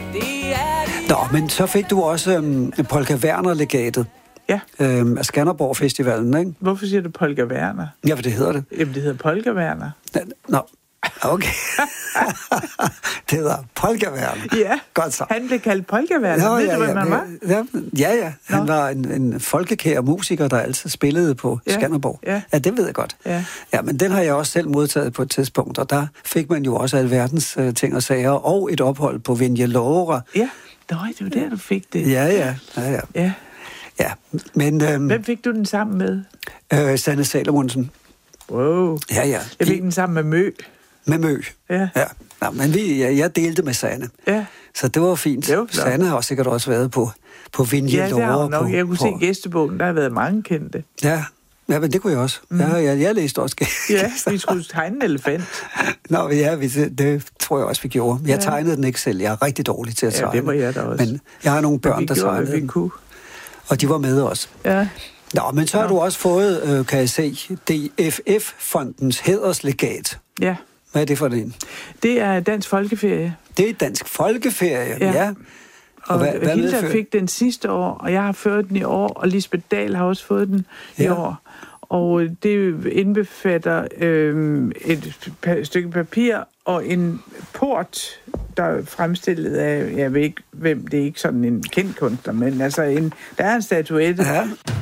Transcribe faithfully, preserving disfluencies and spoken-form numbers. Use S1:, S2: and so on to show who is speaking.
S1: Nå, men så fik du også øhm, Polka Werner-legatet.
S2: Ja.
S1: Øhm, af Skanderborg Festivalen, ikke?
S2: Hvorfor siger du Polka Werner?
S1: Ja, for det hedder det.
S2: Jamen, det hedder Polka Werner.
S1: Nå, okay. Det hedder Polka Werner.
S2: Ja,
S1: godt så.
S2: Han blev kaldt Polka Werner.
S1: Nå,
S2: Ved
S1: ja,
S2: du, hvad
S1: ja,
S2: man var?
S1: Ja, ja. ja. Han
S2: Nå.
S1: var en, en folkekær musiker, der altid spillede på
S2: Ja,
S1: Skanderborg.
S2: ja.
S1: ja, det ved jeg godt.
S2: Ja.
S1: Ja, men den har jeg også selv modtaget på et tidspunkt, og der fik man jo også alverdens uh, ting og sager, og et ophold på Vinjelore.
S2: Ja, det var der, du fik det.
S1: Ja, ja. ja, ja.
S2: Ja.
S1: ja. Men, øhm,
S2: Hvem fik du den sammen med?
S1: øh, Sanne Salomonsen.
S2: Wow.
S1: Ja, ja.
S2: Jeg fik den sammen med Mø.
S1: Med Mø.
S2: Ja.
S1: ja. Nå, men vi, ja, jeg delte med Sanne.
S2: Ja.
S1: Så det var fint.
S2: Det var flot.
S1: Sanne har sikkert også været på, på Vinjelore.
S2: Ja, det har hun nok.
S1: På,
S2: Jeg kunne
S1: på,
S2: se gæstebogen, der har været mange kendte.
S1: Ja, ja, men det kunne jeg også. Mm. Ja, jeg, jeg læste også.
S2: Ja, vi skulle tegne en elefant.
S1: Nå, ja, vi, det, det tror jeg også, vi gjorde. Jeg
S2: Ja.
S1: tegnede den ikke selv. Jeg er rigtig dårlig til at tegne.
S2: Ja, det var jeg da også.
S1: Men jeg har nogle børn,
S2: vi
S1: der
S2: gjorde,
S1: tegnede
S2: vi
S1: den.
S2: kunne.
S1: Og de var med os.
S2: Ja.
S1: Nå, men så har
S2: Nå.
S1: du også fået, øh, kan jeg se, D F F-fondens hæderslegat.
S2: Ja.
S1: Hvad er det for en?
S2: Det er Dansk Folkeferie.
S1: Det er Dansk Folkeferie, ja.
S2: Ja.
S1: ja.
S2: Og, og
S1: hvad- hvad
S2: Hilda
S1: medfører-
S2: fik den sidste år, og jeg har fået den i år, og Lisbeth Dahl har også fået den i
S1: Ja.
S2: år. Og det indbefatter øh, et pa- stykke papir og en port, der er fremstillet af, jeg ved ikke hvem, det er ikke sådan en kendt kunstner, men altså en, der er en statuette.
S1: Ja.